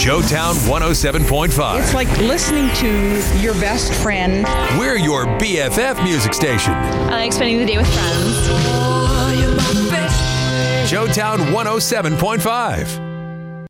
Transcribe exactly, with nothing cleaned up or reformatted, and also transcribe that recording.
Showtown one oh seven point five. It's like listening to your best friend. We're your B F F music station. I like spending the day with friends. Showtown one oh seven point five.